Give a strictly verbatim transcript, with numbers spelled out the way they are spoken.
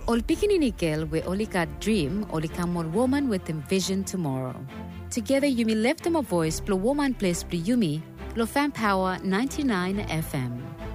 Ol pikinini girl we only got dream, only come on woman with them vision tomorrow. Together Yumi left them a voice, plo woman place plo Yumi, plo fan power ninety-nine F M.